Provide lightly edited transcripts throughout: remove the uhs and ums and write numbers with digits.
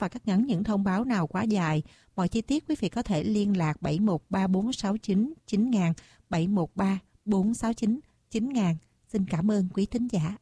và cắt ngắn những thông báo nào quá dài. Mọi chi tiết quý vị có thể liên lạc 713469 9000, 713469 9000. Xin cảm ơn quý thính giả.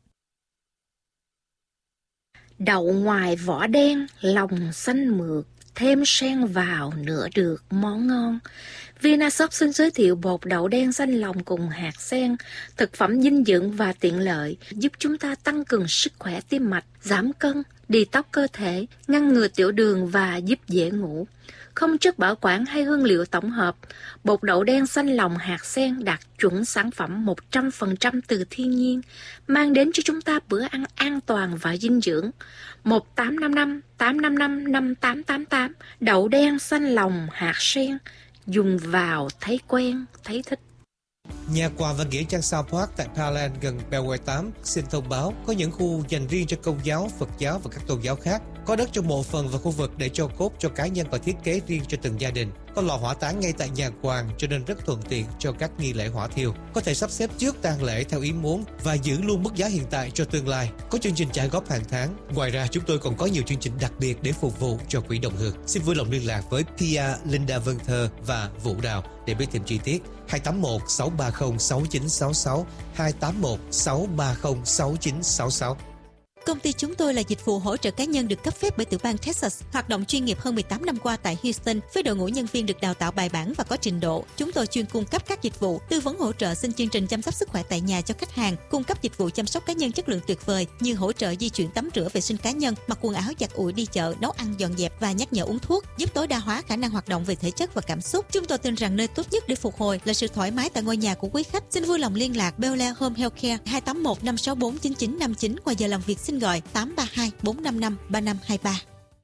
Đậu ngoài vỏ đen, lòng xanh mượt, thêm sen vào nữa được món ngon. Vinashop xin giới thiệu bột đậu đen xanh lòng cùng hạt sen, thực phẩm dinh dưỡng và tiện lợi, giúp chúng ta tăng cường sức khỏe tim mạch, giảm cân, detox cơ thể, ngăn ngừa tiểu đường và giúp dễ ngủ. Không chất bảo quản hay hương liệu tổng hợp, bột đậu đen xanh lòng hạt sen đạt chuẩn sản phẩm 100% từ thiên nhiên, mang đến cho chúng ta bữa ăn an toàn và dinh dưỡng. 1855 855 5888, đậu đen xanh lòng hạt sen, dùng vào thấy quen, thấy thích. Nhà quà và nghĩa trang South Park tại Pearland gần Beltway 8 xin thông báo có những khu dành riêng cho Công giáo, Phật giáo và các tôn giáo khác. Có đất trong mộ phần và khu vực để cho cốt cho cá nhân và thiết kế riêng cho từng gia đình. Có lò hỏa táng ngay tại nhà quàng cho nên rất thuận tiện cho các nghi lễ hỏa thiêu. Có thể sắp xếp trước tang lễ theo ý muốn và giữ luôn mức giá hiện tại cho tương lai. Có chương trình trả góp hàng tháng. Ngoài ra chúng tôi còn có nhiều chương trình đặc biệt để phục vụ cho quỹ đồng hương. Xin vui lòng liên lạc với Pia, Linda Vân Thơ và Vũ Đào để biết thêm chi tiết. 281 630 6966, 281 630 6966. Công ty chúng tôi là dịch vụ hỗ trợ cá nhân được cấp phép bởi tiểu bang Texas, hoạt động chuyên nghiệp hơn 18 năm qua tại Houston với đội ngũ nhân viên được đào tạo bài bản và có trình độ. Chúng tôi chuyên cung cấp các dịch vụ tư vấn hỗ trợ xin chương trình chăm sóc sức khỏe tại nhà cho khách hàng, cung cấp dịch vụ chăm sóc cá nhân chất lượng tuyệt vời như hỗ trợ di chuyển tắm rửa vệ sinh cá nhân, mặc quần áo giặt ủi đi chợ, nấu ăn dọn dẹp và nhắc nhở uống thuốc, giúp tối đa hóa khả năng hoạt động về thể chất và cảm xúc. Chúng tôi tin rằng nơi tốt nhất để phục hồi là sự thoải mái tại ngôi nhà của quý khách. Xin vui lòng liên lạc Bel Air Home Healthcare 281 564 9959 qua giờ làm việc xin gọi 832 455 3523.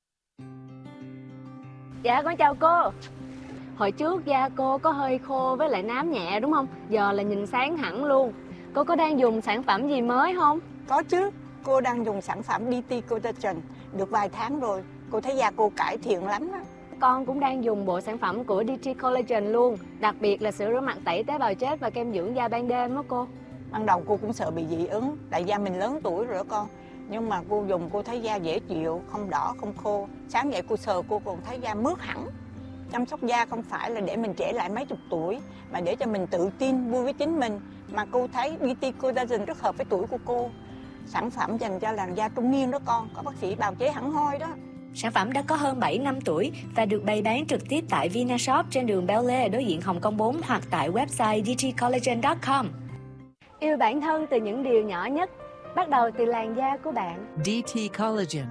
Dạ con chào cô. Hồi trước da cô có hơi khô với lại nám nhẹ đúng không? Giờ là nhìn sáng hẳn luôn. Cô có đang dùng sản phẩm gì mới không? Có chứ, cô đang dùng sản phẩm DT Collagen được vài tháng rồi. Cô thấy da cô cải thiện lắm á. Con cũng đang dùng bộ sản phẩm của DT Collagen luôn. Đặc biệt là sữa rửa mặt tẩy tế bào chết và kem dưỡng da ban đêm đó cô. Ban đầu cô cũng sợ bị dị ứng, tại da mình lớn tuổi rồi đó con. Nhưng mà cô dùng cô thấy da dễ chịu, không đỏ, không khô. Sáng dậy cô sờ cô còn thấy da mướt hẳn. Chăm sóc da không phải là để mình trẻ lại mấy chục tuổi, mà để cho mình tự tin, vui với chính mình. Mà cô thấy DT Collagen rất hợp với tuổi của cô. Sản phẩm dành cho làn da trung niên đó con, có bác sĩ bào chế hẳn hoi đó. Sản phẩm đã có hơn 7 năm tuổi và được bày bán trực tiếp tại Vinashop trên đường Bel Air đối diện Hồng Kông 4 hoặc tại website dtcollagen.com. Yêu bản thân từ những điều nhỏ nhất, bắt đầu từ làn da của bạn. DT Collagen.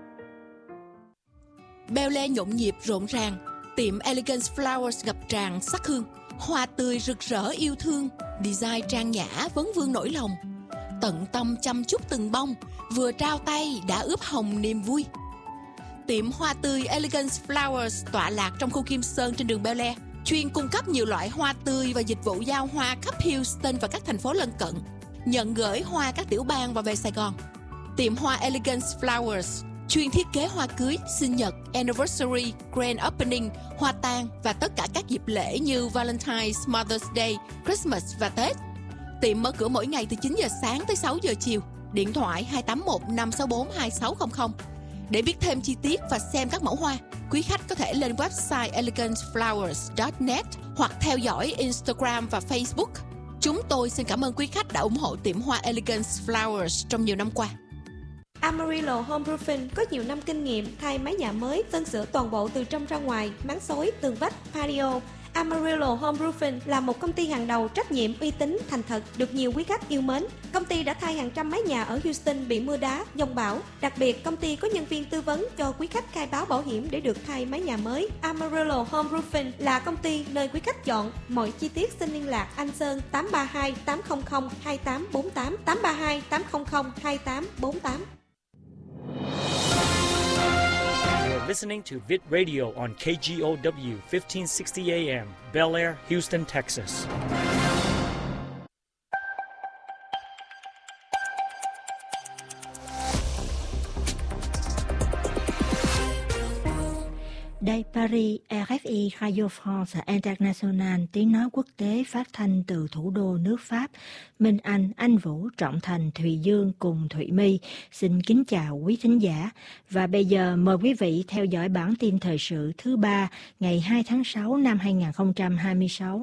Bel Air nhộn nhịp rộn ràng, tiệm Elegance Flowers ngập tràn sắc hương, hoa tươi rực rỡ yêu thương, design trang nhã vấn vương nỗi lòng, tận tâm chăm chút từng bông, vừa trao tay đã ướp hồng niềm vui. Tiệm hoa tươi Elegance Flowers tọa lạc trong khu Kim Sơn trên đường Bel Air, chuyên cung cấp nhiều loại hoa tươi và dịch vụ giao hoa khắp Houston và các thành phố lân cận, nhận gửi hoa các tiểu bang và về Sài Gòn. Tiệm hoa Elegance Flowers chuyên thiết kế hoa cưới, sinh nhật, anniversary, grand opening, hoa tang và tất cả các dịp lễ như Valentine's, Mother's Day, Christmas và Tết. Tiệm mở cửa mỗi ngày từ 9 giờ sáng tới 6 giờ chiều. Điện thoại 281 564 2600. Để biết thêm chi tiết và xem các mẫu hoa, quý khách có thể lên website eleganceflowers.net hoặc theo dõi Instagram và Facebook. Chúng tôi xin cảm ơn quý khách đã ủng hộ tiệm hoa Elegance Flowers trong nhiều năm qua. Amarillo Homeproofing có nhiều năm kinh nghiệm thay mái nhà mới, sơn sửa toàn bộ từ trong ra ngoài, máng xối, tường vách, patio. Amarillo Homeproofing là một công ty hàng đầu trách nhiệm, uy tín, thành thật, được nhiều quý khách yêu mến. Công ty đã thay hàng trăm mái nhà ở Houston bị mưa đá, dông bão. Đặc biệt, công ty có nhân viên tư vấn cho quý khách khai báo bảo hiểm để được thay mái nhà mới. Amarillo Homeproofing là công ty nơi quý khách chọn. Mọi chi tiết xin liên lạc anh Sơn 832 800 2848 832 800 2848. You're listening to Vid Radio on KGOW 1560 AM, Bel Air, Houston, Texas. Đây Paris, RFI Radio France International, tiếng nói quốc tế phát thanh từ thủ đô nước Pháp. Minh Anh Vũ, Trọng Thành, Thùy Dương cùng Thụy My xin kính chào quý thính giả. Và bây giờ mời quý vị theo dõi bản tin thời sự thứ 3 ngày 2 tháng 6 năm 2026.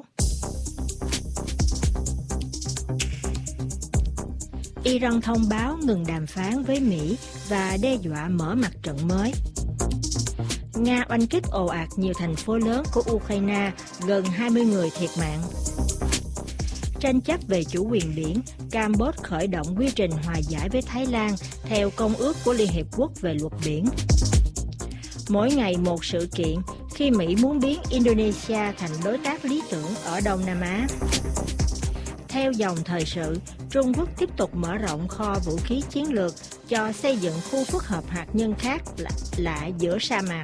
Iran thông báo ngừng đàm phán với Mỹ và đe dọa mở mặt trận mới. Nga oanh kích ồ ạt nhiều thành phố lớn của Ukraine, gần 20 người thiệt mạng. Tranh chấp về chủ quyền biển, Campuchia khởi động quy trình hòa giải với Thái Lan theo Công ước của Liên Hiệp Quốc về luật biển. Mỗi ngày một sự kiện khi Mỹ muốn biến Indonesia thành đối tác lý tưởng ở Đông Nam Á. Theo dòng thời sự, Trung Quốc tiếp tục mở rộng kho vũ khí chiến lược cho xây dựng khu phức hợp hạt nhân khác lạ giữa sa mạc.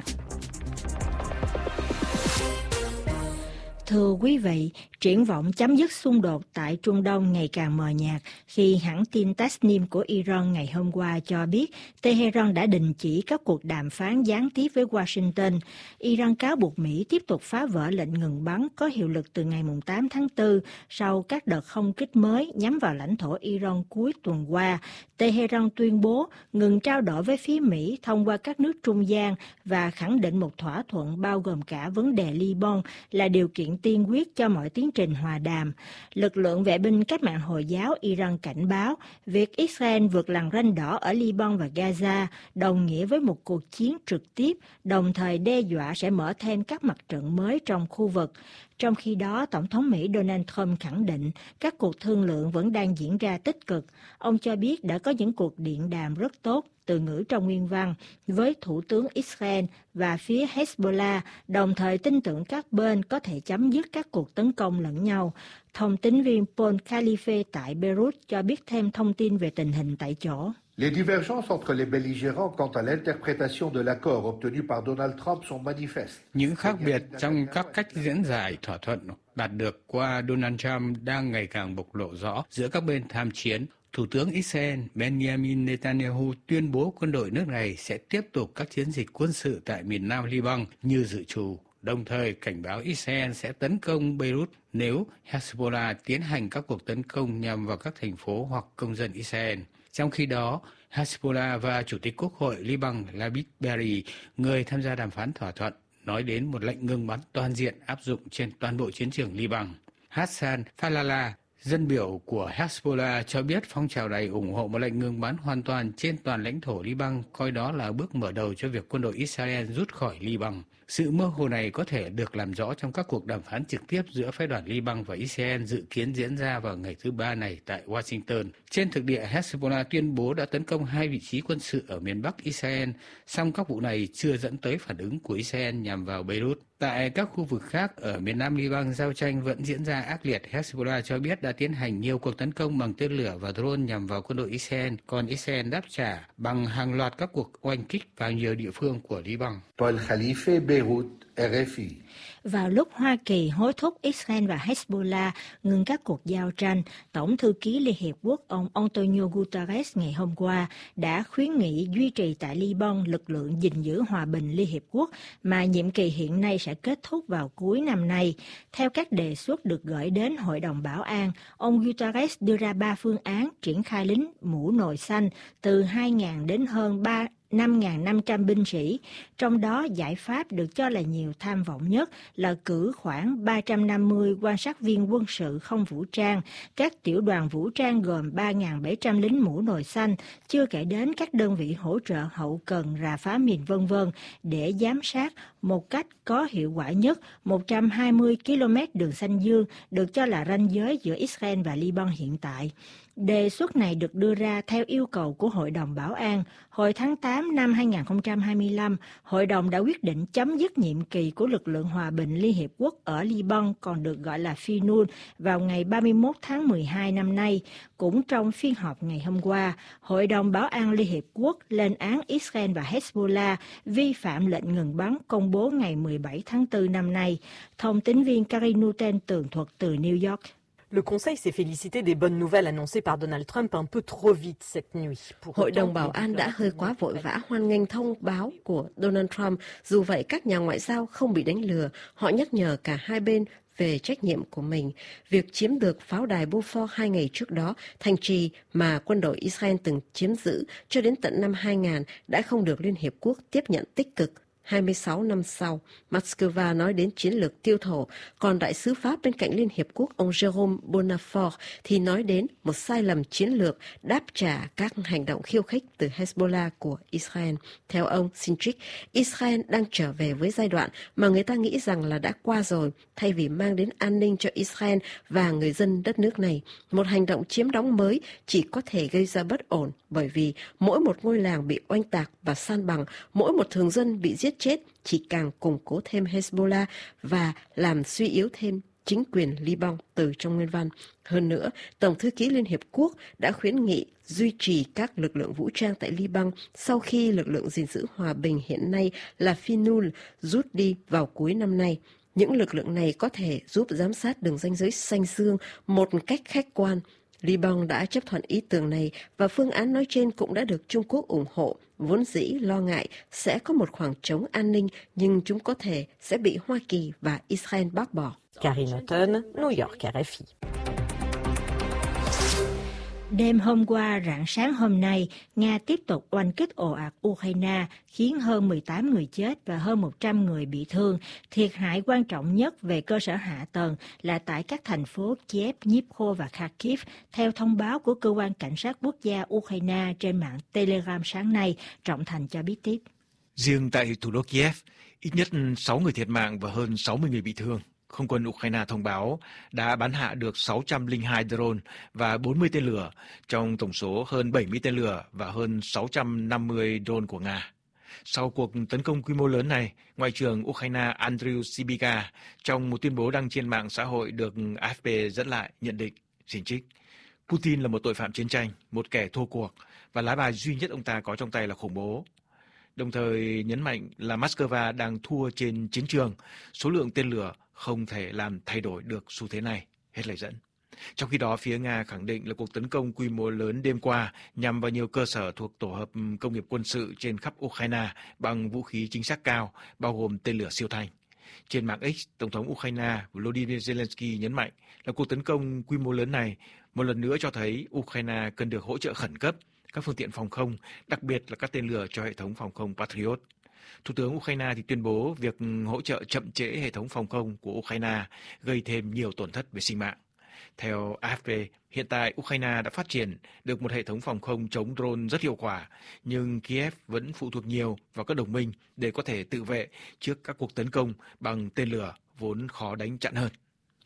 Thưa quý vị, triển vọng chấm dứt xung đột tại Trung Đông ngày càng mờ nhạt khi hãng tin Tasnim của Iran ngày hôm qua cho biết Tehran đã đình chỉ các cuộc đàm phán gián tiếp với Washington. Iran cáo buộc Mỹ tiếp tục phá vỡ lệnh ngừng bắn có hiệu lực từ ngày 8 tháng 4 sau các đợt không kích mới nhắm vào lãnh thổ Iran cuối tuần qua. Tehran tuyên bố ngừng trao đổi với phía Mỹ thông qua các nước trung gian và khẳng định một thỏa thuận bao gồm cả vấn đề Liban là điều kiện tiên quyết cho mọi tiến trình hòa đàm. Lực lượng vệ binh cách mạng Hồi giáo Iran cảnh báo việc Israel vượt lằn ranh đỏ ở Liban và Gaza đồng nghĩa với một cuộc chiến trực tiếp, đồng thời đe dọa sẽ mở thêm các mặt trận mới trong khu vực. Trong khi đó, Tổng thống Mỹ Donald Trump khẳng định các cuộc thương lượng vẫn đang diễn ra tích cực. Ông cho biết đã có những cuộc điện đàm rất tốt, từ ngữ trong nguyên văn, với Thủ tướng Israel và phía Hezbollah, đồng thời tin tưởng các bên có thể chấm dứt các cuộc tấn công lẫn nhau. Thông tín viên Paul Khalife tại Beirut cho biết thêm thông tin về tình hình tại chỗ. Les divergences entre les belligérants quant à l'interprétation de l'accord obtenu par Donald Trump sont manifestes. Những khác biệt trong các cách diễn giải thỏa thuận đạt được qua Donald Trump đang ngày càng bộc lộ rõ giữa các bên tham chiến. Thủ tướng Israel Benjamin Netanyahu tuyên bố quân đội nước này sẽ tiếp tục các chiến dịch quân sự tại miền nam Liban như dự trù, đồng thời cảnh báo Israel sẽ tấn công Beirut nếu Hezbollah tiến hành các cuộc tấn công nhằm vào các thành phố hoặc công dân Israel. Trong khi đó, Hezbollah và Chủ tịch Quốc hội Liban Labid Berri, người tham gia đàm phán thỏa thuận, nói đến một lệnh ngừng bắn toàn diện áp dụng trên toàn bộ chiến trường Liban. Hassan Falala, dân biểu của Hezbollah cho biết phong trào này ủng hộ một lệnh ngừng bắn hoàn toàn trên toàn lãnh thổ Liban, coi đó là bước mở đầu cho việc quân đội Israel rút khỏi Liban. Sự mơ hồ này có thể được làm rõ trong các cuộc đàm phán trực tiếp giữa phái đoàn Liban và Israel dự kiến diễn ra vào ngày thứ Ba này tại Washington. Trên thực địa, Hezbollah tuyên bố đã tấn công 2 vị trí quân sự ở miền Bắc Israel, song các vụ này chưa dẫn tới phản ứng của Israel nhằm vào Beirut. Tại các khu vực khác ở miền nam Liban, giao tranh vẫn diễn ra ác liệt. Hezbollah cho biết đã tiến hành nhiều cuộc tấn công bằng tên lửa và drone nhằm vào quân đội Israel, còn Israel đáp trả bằng hàng loạt các cuộc oanh kích vào nhiều địa phương của Liban. Paul Khalife, Beirut, RFI. Vào lúc Hoa Kỳ hối thúc Israel và Hezbollah ngừng các cuộc giao tranh, Tổng thư ký Liên Hiệp Quốc ông Antonio Guterres ngày hôm qua đã khuyến nghị duy trì tại Liban lực lượng gìn giữ hòa bình Liên Hiệp Quốc mà nhiệm kỳ hiện nay sẽ kết thúc vào cuối năm nay. Theo các đề xuất được gửi đến Hội đồng Bảo an, ông Guterres đưa ra 3 phương án triển khai lính mũ nồi xanh từ 2.000 đến hơn 5.500 binh sĩ, trong đó giải pháp được cho là nhiều tham vọng nhất là cử khoảng 350 quan sát viên quân sự không vũ trang, các tiểu đoàn vũ trang gồm 3.700 lính mũ nồi xanh, chưa kể đến các đơn vị hỗ trợ hậu cần, rà phá mìn v.v. để giám sát một cách có hiệu quả nhất 120 km đường xanh dương được cho là ranh giới giữa Israel và Liban hiện tại. Đề xuất này được đưa ra theo yêu cầu của Hội đồng Bảo an. Hồi tháng 8 năm 2025, Hội đồng đã quyết định chấm dứt nhiệm kỳ của lực lượng hòa bình Liên Hiệp Quốc ở Liban, còn được gọi là FINUL, vào ngày 31 tháng 12 năm nay. Cũng trong phiên họp ngày hôm qua, Hội đồng Bảo an Liên Hiệp Quốc lên án Israel và Hezbollah vi phạm lệnh ngừng bắn công bố ngày 17 tháng 4 năm nay. Thông tín viên Karin Nuten tường thuật từ New York. Le Conseil s'est félicité des bonnes nouvelles annoncées par Donald Trump un peu trop vite cette nuit. Hội đồng Bảo an đã hơi quá vội vã hoan nghênh thông báo của Donald Trump. Dù vậy, các nhà ngoại giao không bị đánh lừa. Họ nhắc nhở cả hai bên về trách nhiệm của mình. Việc chiếm được pháo đài Beaufort 2 ngày trước đó, thành trì mà quân đội Israel từng chiếm giữ cho đến tận năm 2000, đã không được Liên Hiệp Quốc tiếp nhận tích cực. 26 năm sau, Moscow nói đến chiến lược tiêu thụ, còn đại sứ Pháp bên cạnh Liên Hiệp Quốc ông Jérôme Bonafort thì nói đến một sai lầm chiến lược đáp trả các hành động khiêu khích từ Hezbollah của Israel. Theo ông Sinchik, Israel đang trở về với giai đoạn mà người ta nghĩ rằng là đã qua rồi, thay vì mang đến an ninh cho Israel và người dân đất nước này. Một hành động chiếm đóng mới chỉ có thể gây ra bất ổn, bởi vì mỗi một ngôi làng bị oanh tạc và san bằng, mỗi một thường dân bị giết chết chỉ càng củng cố thêm Hezbollah và làm suy yếu thêm chính quyền Liban từ trong nguyên văn. Hơn nữa, Tổng thư ký Liên Hiệp Quốc đã khuyến nghị duy trì các lực lượng vũ trang tại Liban sau khi lực lượng gìn giữ hòa bình hiện nay là Finul rút đi vào cuối năm nay. Những lực lượng này có thể giúp giám sát đường ranh giới xanh dương một cách khách quan. Liban đã chấp thuận ý tưởng này và phương án nói trên cũng đã được Trung Quốc ủng hộ. Vốn dĩ lo ngại sẽ có một khoảng trống an ninh, nhưng chúng có thể sẽ bị Hoa Kỳ và Israel bác bỏ. Karine Houghton, New York, RFI. Đêm hôm qua, rạng sáng hôm nay, Nga tiếp tục oanh kích ồ ạt Ukraine, khiến hơn 18 người chết và hơn 100 người bị thương. Thiệt hại quan trọng nhất về cơ sở hạ tầng là tại các thành phố Kiev, Dnipro và Kharkiv, theo thông báo của Cơ quan Cảnh sát Quốc gia Ukraine trên mạng Telegram sáng nay, Trọng Thành cho biết tiếp. Riêng tại thủ đô Kiev, ít nhất 6 người thiệt mạng và hơn 60 người bị thương. Không quân Ukraine thông báo đã bắn hạ được 602 drone và 40 tên lửa, trong tổng số hơn 70 tên lửa và hơn 650 drone của Nga. Sau cuộc tấn công quy mô lớn này, Ngoại trưởng Ukraine Andriy Sybiga trong một tuyên bố đăng trên mạng xã hội được AFP dẫn lại nhận định, xin trích, Putin là một tội phạm chiến tranh, một kẻ thua cuộc và lá bài duy nhất ông ta có trong tay là khủng bố. Đồng thời nhấn mạnh là Moscow đang thua trên chiến trường, số lượng tên lửa không thể làm thay đổi được xu thế này, hết lời dẫn. Trong khi đó, phía Nga khẳng định là cuộc tấn công quy mô lớn đêm qua nhằm vào nhiều cơ sở thuộc tổ hợp công nghiệp quân sự trên khắp Ukraine bằng vũ khí chính xác cao, bao gồm tên lửa siêu thanh. Trên mạng X, Tổng thống Ukraine Volodymyr Zelensky nhấn mạnh là cuộc tấn công quy mô lớn này một lần nữa cho thấy Ukraine cần được hỗ trợ khẩn cấp các phương tiện phòng không, đặc biệt là các tên lửa cho hệ thống phòng không Patriot. Thủ tướng Ukraine thì tuyên bố việc hỗ trợ chậm trễ hệ thống phòng không của Ukraine gây thêm nhiều tổn thất về sinh mạng. Theo AFP, hiện tại Ukraine đã phát triển được một hệ thống phòng không chống drone rất hiệu quả, nhưng Kiev vẫn phụ thuộc nhiều vào các đồng minh để có thể tự vệ trước các cuộc tấn công bằng tên lửa vốn khó đánh chặn hơn.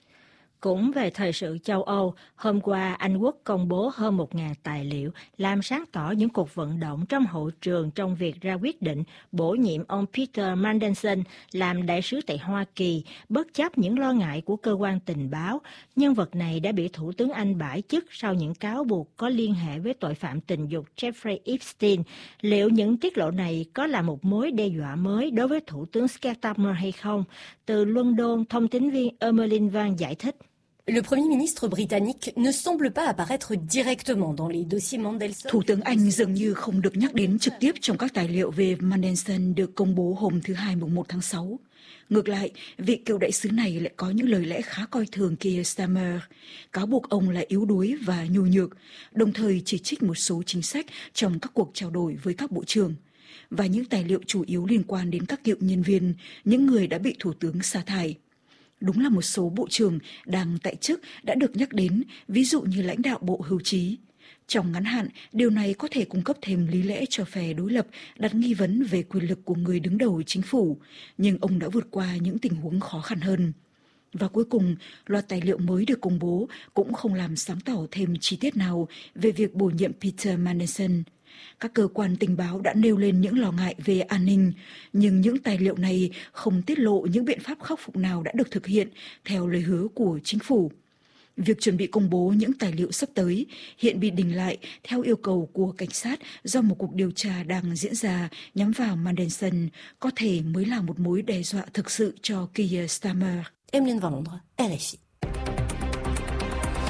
Cũng về thời sự châu Âu, hôm qua Anh Quốc công bố hơn 1.000 tài liệu làm sáng tỏ những cuộc vận động trong hậu trường trong việc ra quyết định bổ nhiệm ông Peter Mandelson làm đại sứ tại Hoa Kỳ, bất chấp những lo ngại của cơ quan tình báo. Nhân vật này đã bị Thủ tướng Anh bãi chức sau những cáo buộc có liên hệ với tội phạm tình dục Jeffrey Epstein. Liệu những tiết lộ này có là một mối đe dọa mới đối với Thủ tướng Keir Starmer hay không? Từ London, thông tín viên Emmeline Van giải thích. Le Premier ministre britannique ne semble pas apparaître directement dans les dossiers Mandelson. Thủ tướng Anh dường như không được nhắc đến trực tiếp trong các tài liệu về Mandelson được công bố hôm thứ Hai mùng 1 tháng 6. Ngược lại, vị cựu đại sứ này lại có những lời lẽ khá coi thường Keir Starmer, cáo buộc ông là yếu đuối và nhu nhược, đồng thời chỉ trích một số chính sách trong các cuộc trao đổi với các bộ trưởng. Và những tài liệu chủ yếu liên quan đến các cựu nhân viên, những người đã bị thủ tướng sa thải. Đúng là một số bộ trưởng đang tại chức đã được nhắc đến, ví dụ như lãnh đạo bộ hưu trí. Trong ngắn hạn, điều này có thể cung cấp thêm lý lẽ cho phe đối lập đặt nghi vấn về quyền lực của người đứng đầu chính phủ, nhưng ông đã vượt qua những tình huống khó khăn hơn. Và cuối cùng, loạt tài liệu mới được công bố cũng không làm sáng tỏ thêm chi tiết nào về việc bổ nhiệm Peter Mandelson. Các cơ quan tình báo đã nêu lên những lo ngại về an ninh, nhưng những tài liệu này không tiết lộ những biện pháp khắc phục nào đã được thực hiện theo lời hứa của chính phủ. Việc chuẩn bị công bố những tài liệu sắp tới hiện bị đình lại theo yêu cầu của cảnh sát do một cuộc điều tra đang diễn ra nhắm vào Mandelson, có thể mới là một mối đe dọa thực sự cho Keir Starmer. Emmeline Van Londres, RFI.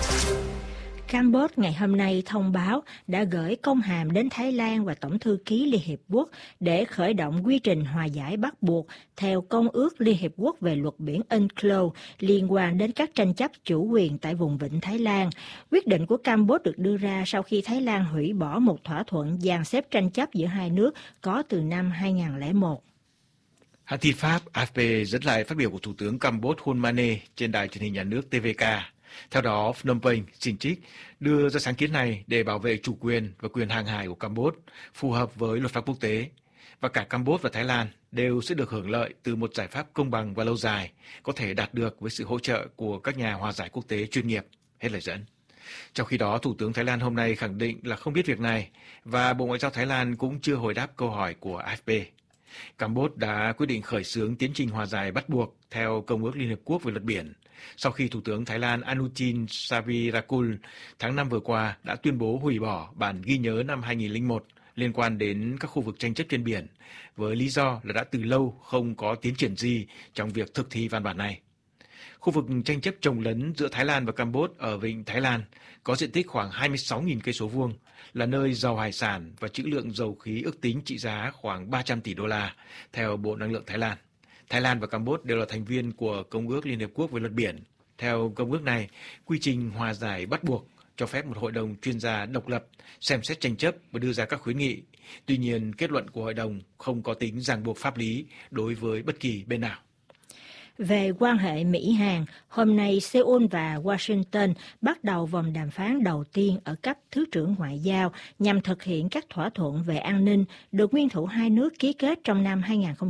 Campuchia ngày hôm nay thông báo đã gửi công hàm đến Thái Lan và Tổng thư ký Liên Hiệp Quốc để khởi động quy trình hòa giải bắt buộc theo Công ước Liên Hiệp Quốc về luật biển UNCLOS liên quan đến các tranh chấp chủ quyền tại vùng vịnh Thái Lan. Quyết định của Campuchia được đưa ra sau khi Thái Lan hủy bỏ một thỏa thuận dàn xếp tranh chấp giữa hai nước có từ năm 2001. Hãng tin Pháp AFP dẫn lại phát biểu của Thủ tướng Campuchia Hun Manet trên đài truyền hình nhà nước TVK. Theo đó, Phnom Penh, Siem Reap đưa ra sáng kiến này để bảo vệ chủ quyền và quyền hàng hải của Campuchia phù hợp với luật pháp quốc tế. Và cả Campuchia và Thái Lan đều sẽ được hưởng lợi từ một giải pháp công bằng và lâu dài, có thể đạt được với sự hỗ trợ của các nhà hòa giải quốc tế chuyên nghiệp. Hết lời dẫn. Trong khi đó, Thủ tướng Thái Lan hôm nay khẳng định là không biết việc này và Bộ Ngoại giao Thái Lan cũng chưa hồi đáp câu hỏi của AFP. Campuchia đã quyết định khởi xướng tiến trình hòa giải bắt buộc theo Công ước Liên Hợp Quốc về luật biển, sau khi Thủ tướng Thái Lan Anutin Charnvirakul tháng 5 vừa qua đã tuyên bố hủy bỏ bản ghi nhớ năm 2001 liên quan đến các khu vực tranh chấp trên biển, với lý do là đã từ lâu không có tiến triển gì trong việc thực thi văn bản này. Khu vực tranh chấp chồng lấn giữa Thái Lan và Campuchia ở vịnh Thái Lan có diện tích khoảng 26.000 cây số vuông, là nơi giàu hải sản và trữ lượng dầu khí ước tính trị giá khoảng 300 tỷ đô la, theo Bộ Năng lượng Thái Lan. Thái Lan và Campuchia đều là thành viên của Công ước Liên Hợp Quốc về luật biển. Theo công ước này, quy trình hòa giải bắt buộc cho phép một hội đồng chuyên gia độc lập xem xét tranh chấp và đưa ra các khuyến nghị. Tuy nhiên, kết luận của hội đồng không có tính ràng buộc pháp lý đối với bất kỳ bên nào. Về quan hệ Mỹ-Hàn, hôm nay Seoul và Washington bắt đầu vòng đàm phán đầu tiên ở cấp Thứ trưởng Ngoại giao nhằm thực hiện các thỏa thuận về an ninh được nguyên thủ hai nước ký kết trong năm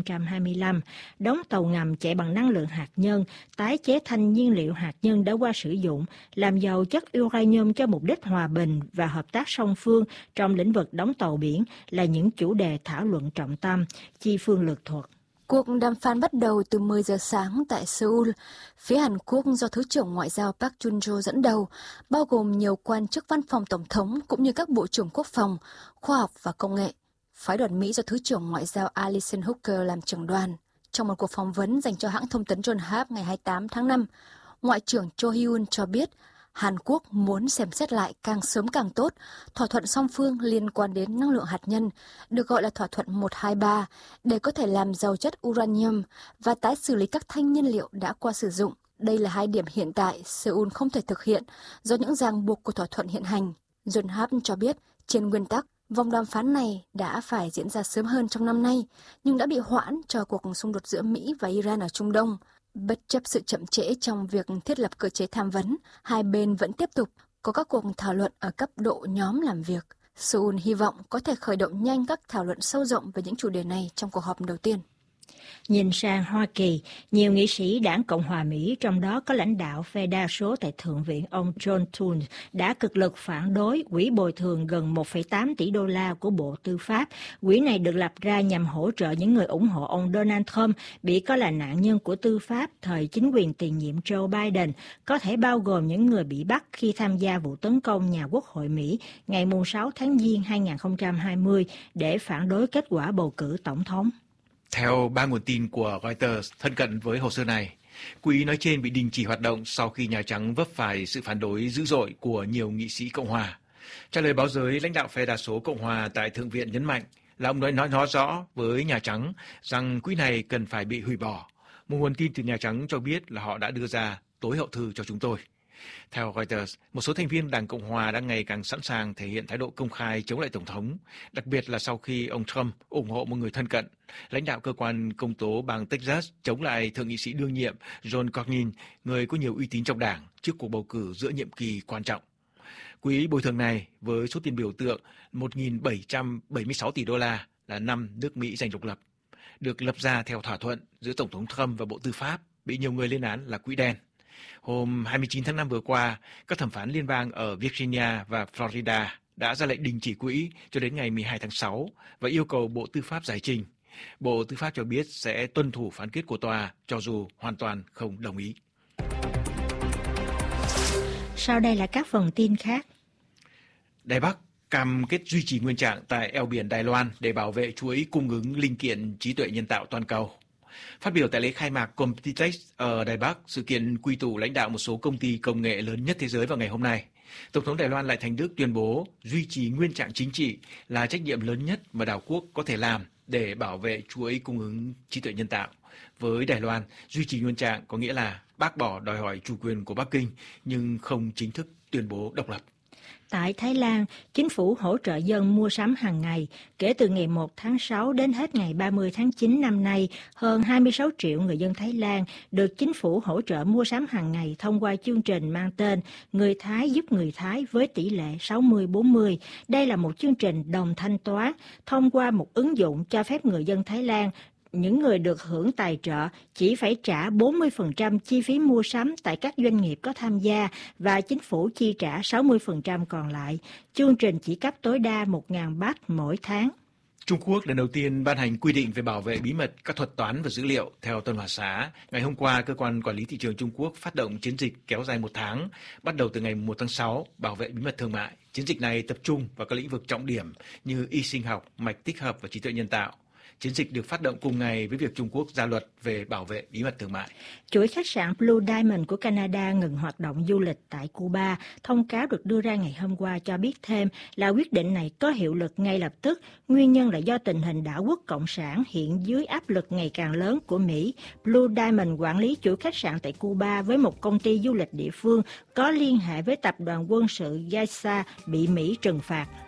2025. Đóng tàu ngầm chạy bằng năng lượng hạt nhân, tái chế thanh nhiên liệu hạt nhân đã qua sử dụng, làm giàu chất uranium cho mục đích hòa bình và hợp tác song phương trong lĩnh vực đóng tàu biển là những chủ đề thảo luận trọng tâm. Chi Phương lược thuật. Cuộc đàm phán bắt đầu từ 10 giờ sáng tại Seoul. Phía Hàn Quốc do Thứ trưởng Ngoại giao Park Jun-jo dẫn đầu, bao gồm nhiều quan chức văn phòng Tổng thống cũng như các bộ trưởng quốc phòng, khoa học và công nghệ. Phái đoàn Mỹ do Thứ trưởng Ngoại giao Alison Hooker làm trưởng đoàn. Trong một cuộc phỏng vấn dành cho hãng thông tấn Yonhap ngày 28 tháng 5, Ngoại trưởng Cho Hyun cho biết Hàn Quốc muốn xem xét lại càng sớm càng tốt thỏa thuận song phương liên quan đến năng lượng hạt nhân, được gọi là thỏa thuận 123, để có thể làm giàu chất uranium và tái xử lý các thanh nhiên liệu đã qua sử dụng. Đây là hai điểm hiện tại Seoul không thể thực hiện do những ràng buộc của thỏa thuận hiện hành. Yonhap cho biết, trên nguyên tắc, vòng đàm phán này đã phải diễn ra sớm hơn trong năm nay, nhưng đã bị hoãn cho cuộc xung đột giữa Mỹ và Iran ở Trung Đông. Bất chấp sự chậm trễ trong việc thiết lập cơ chế tham vấn, hai bên vẫn tiếp tục có các cuộc thảo luận ở cấp độ nhóm làm việc. Seoul hy vọng có thể khởi động nhanh các thảo luận sâu rộng về những chủ đề này trong cuộc họp đầu tiên. Nhìn sang Hoa Kỳ, nhiều nghị sĩ đảng Cộng hòa Mỹ, trong đó có lãnh đạo phe đa số tại Thượng viện ông John Thune, đã cực lực phản đối quỹ bồi thường gần 1,8 tỷ đô la của Bộ Tư pháp. Quỹ này được lập ra nhằm hỗ trợ những người ủng hộ ông Donald Trump bị coi là nạn nhân của tư pháp thời chính quyền tiền nhiệm Joe Biden, có thể bao gồm những người bị bắt khi tham gia vụ tấn công nhà Quốc hội Mỹ ngày 6 tháng Giêng 2020 để phản đối kết quả bầu cử tổng thống. Theo ba nguồn tin của Reuters thân cận với hồ sơ này, quỹ nói trên bị đình chỉ hoạt động sau khi Nhà Trắng vấp phải sự phản đối dữ dội của nhiều nghị sĩ Cộng hòa. Trả lời báo giới, lãnh đạo phe đa số Cộng hòa tại Thượng viện nhấn mạnh là ông nói rõ với Nhà Trắng rằng quỹ này cần phải bị hủy bỏ. Một nguồn tin từ Nhà Trắng cho biết là họ đã đưa ra tối hậu thư cho chúng tôi. Theo Reuters, một số thành viên Đảng Cộng hòa đang ngày càng sẵn sàng thể hiện thái độ công khai chống lại Tổng thống, đặc biệt là sau khi ông Trump ủng hộ một người thân cận, lãnh đạo cơ quan công tố bang Texas chống lại Thượng nghị sĩ đương nhiệm John Cornyn, người có nhiều uy tín trong đảng trước cuộc bầu cử giữa nhiệm kỳ quan trọng. Quỹ bồi thường này với số tiền biểu tượng 1.776 tỷ đô la là năm nước Mỹ giành độc lập, được lập ra theo thỏa thuận giữa Tổng thống Trump và Bộ Tư pháp, bị nhiều người lên án là quỹ đen. Hôm 29 tháng 5 vừa qua, các thẩm phán liên bang ở Virginia và Florida đã ra lệnh đình chỉ quỹ cho đến ngày 12 tháng 6 và yêu cầu Bộ Tư pháp giải trình. Bộ Tư pháp cho biết sẽ tuân thủ phán quyết của tòa cho dù hoàn toàn không đồng ý. Sau đây là các phần tin khác. Đài Bắc cam kết duy trì nguyên trạng tại eo biển Đài Loan để bảo vệ chuỗi cung ứng linh kiện trí tuệ nhân tạo toàn cầu. Phát biểu tại lễ khai mạc Computex ở Đài Bắc, sự kiện quy tụ lãnh đạo một số công ty công nghệ lớn nhất thế giới vào ngày hôm nay, Tổng thống Đài Loan Lại Thành Đức tuyên bố duy trì nguyên trạng chính trị là trách nhiệm lớn nhất mà đảo quốc có thể làm để bảo vệ chuỗi cung ứng trí tuệ nhân tạo. Với Đài Loan, duy trì nguyên trạng có nghĩa là bác bỏ đòi hỏi chủ quyền của Bắc Kinh nhưng không chính thức tuyên bố độc lập. Tại Thái Lan, chính phủ hỗ trợ dân mua sắm hàng ngày. Kể từ ngày 1 tháng 6 đến hết ngày 30 tháng 9 năm nay, hơn 26 triệu người dân Thái Lan được chính phủ hỗ trợ mua sắm hàng ngày thông qua chương trình mang tên Người Thái giúp người Thái với tỷ lệ 60-40. Đây là một chương trình đồng thanh toán thông qua một ứng dụng cho phép người dân Thái Lan, những người được hưởng tài trợ chỉ phải trả 40% chi phí mua sắm tại các doanh nghiệp có tham gia và chính phủ chi trả 60% còn lại. Chương trình chỉ cấp tối đa 1.000 baht mỗi tháng. Trung Quốc lần đầu tiên ban hành quy định về bảo vệ bí mật các thuật toán và dữ liệu theo Tân Hoa Xá. Ngày hôm qua, Cơ quan Quản lý Thị trường Trung Quốc phát động chiến dịch kéo dài 1 tháng, bắt đầu từ ngày 1 tháng 6, bảo vệ bí mật thương mại. Chiến dịch này tập trung vào các lĩnh vực trọng điểm như y sinh học, mạch tích hợp và trí tuệ nhân tạo. Chiến dịch được phát động cùng ngày với việc Trung Quốc ra luật về bảo vệ bí mật thương mại. Chuỗi khách sạn Blue Diamond của Canada ngừng hoạt động du lịch tại Cuba. Thông cáo được đưa ra ngày hôm qua cho biết thêm là quyết định này có hiệu lực ngay lập tức. Nguyên nhân là do tình hình đảo quốc Cộng sản hiện dưới áp lực ngày càng lớn của Mỹ. Blue Diamond quản lý chuỗi khách sạn tại Cuba với một công ty du lịch địa phương có liên hệ với tập đoàn quân sự Gaisa bị Mỹ trừng phạt.